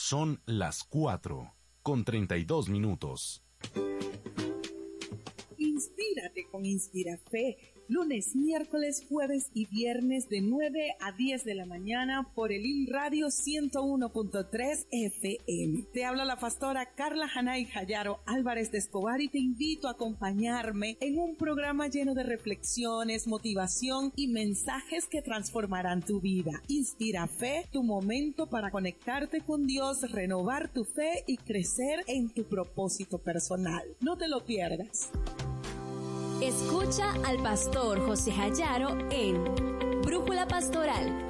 Son las 4:32. Inspírate con Inspirafe, lunes, miércoles, jueves y viernes de 9 a 10 de la mañana por el IN Radio 101.3 FM. Te habla la pastora Carla Hanay Jayaro Álvarez de Escobar y te invito a acompañarme en un programa lleno de reflexiones, motivación y mensajes que transformarán tu vida. Inspirafe, tu momento para conectarte con Dios, renovar tu fe y crecer en tu propósito personal. No te lo pierdas. Escucha al pastor José Jayaro en Brújula Pastoral.